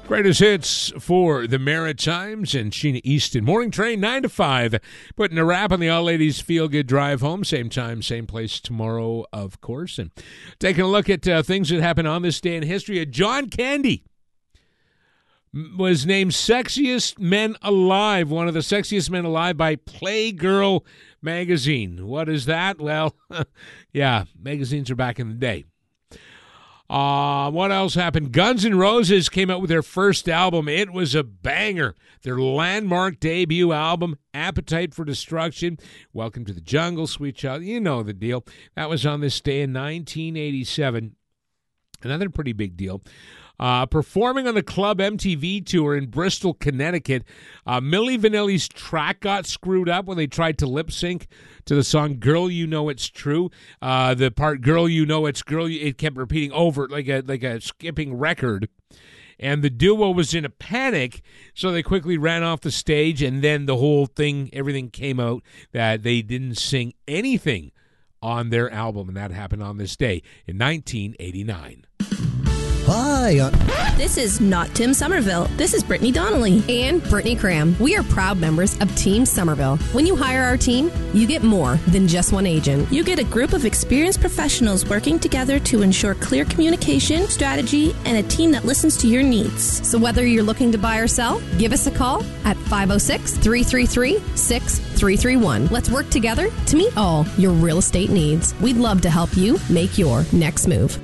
Greatest hits for the Maritimes and Sheena Easton. Morning train, 9 to 5. Putting a wrap on the All Ladies Feel Good Drive home. Same time, same place tomorrow, of course. And taking a look at things that happened on this day in history. John Candy was named Sexiest Men Alive, one of the sexiest men alive by Playgirl magazine. What is that? Well, yeah, magazines are back in the day. What else happened? Guns N' Roses came out with their first album. It was a banger. Their landmark debut album, Appetite for Destruction. Welcome to the Jungle, Sweet Child. You know the deal. That was on this day in 1987. Another pretty big deal. Performing on the Club MTV tour in Bristol, Connecticut, Milli Vanilli's track got screwed up when they tried to lip sync to the song "Girl You Know It's True." The part "Girl You Know It's Girl," it kept repeating over like a skipping record, and the duo was in a panic, so they quickly ran off the stage. And then the whole thing, everything came out that they didn't sing anything on their album, and that happened on this day in 1989. Hi. This is not Tim Somerville. This is Brittany Donnelly. And Brittany Cram. We are proud members of Team Somerville. When you hire our team, you get more than just one agent. You get a group of experienced professionals working together to ensure clear communication, strategy, and a team that listens to your needs. So whether you're looking to buy or sell, give us a call at 506-333-6331. Let's work together to meet all your real estate needs. We'd love to help you make your next move.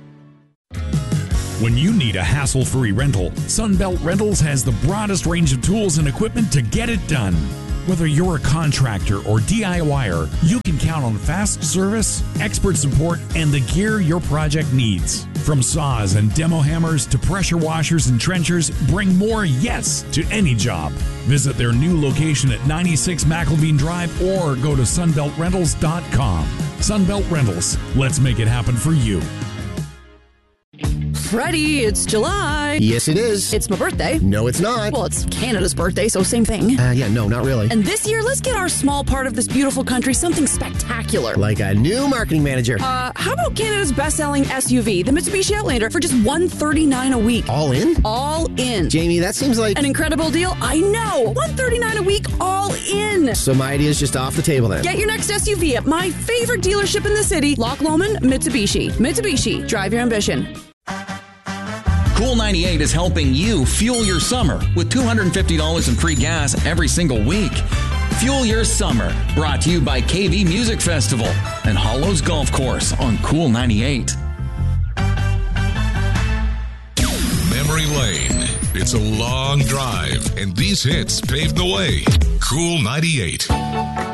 When you need a hassle-free rental, Sunbelt Rentals has the broadest range of tools and equipment to get it done. Whether you're a contractor or DIYer, you can count on fast service, expert support, and the gear your project needs. From saws and demo hammers to pressure washers and trenchers, bring more yes to any job. Visit their new location at 96 McElveen Drive or go to sunbeltrentals.com. Sunbelt Rentals. Let's make it happen for you. Freddie, it's July. Yes, it is. It's my birthday. No, it's not. Well, it's Canada's birthday, so same thing. No, not really. And this year, let's get our small part of this beautiful country something spectacular. Like a new marketing manager. How about Canada's best-selling SUV, the Mitsubishi Outlander, for just $139 a week? All in? All in. Jamie, that seems like an incredible deal. I know. $139 a week, all in. So my idea is just off the table then. Get your next SUV at my favorite dealership in the city, Loch Lomond Mitsubishi. Mitsubishi, drive your ambition. Cool 98 is helping you fuel your summer with $250 in free gas every single week. Fuel your summer, brought to you by KV Music Festival and Hollows Golf Course on Cool 98. Memory Lane. It's a long drive, and these hits paved the way. Cool 98.